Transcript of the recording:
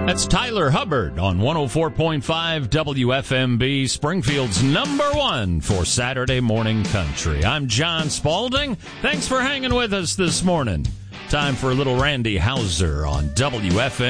That's Tyler Hubbard on 104.5 WFMB, Springfield's #1 for Saturday Morning Country. I'm John Spaulding. Thanks for hanging with us this morning. Time for a little Randy Houser on WFMB.